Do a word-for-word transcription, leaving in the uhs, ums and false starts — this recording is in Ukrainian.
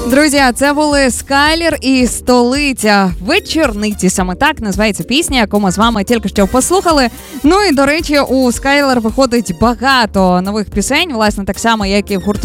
Друзі, це були Скайлер і Столиця. Вечорниці, саме так називається пісня, яку ми з вами тільки що послухали. Ну і, до речі, у Скайлер виходить багато нових пісень, власне, так само, як і в гурту